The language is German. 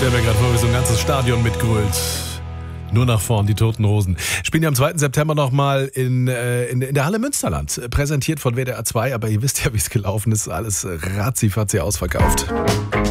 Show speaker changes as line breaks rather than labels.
Der mir gerade vor, wie so ein ganzes Stadion mitgrölt. Nur nach vorn, die Toten Hosen. Spielen ja am 2. September nochmal in der Halle Münsterland. Präsentiert von WDR 2, aber ihr wisst ja, wie es gelaufen ist. Alles ratzi-fatzi ausverkauft.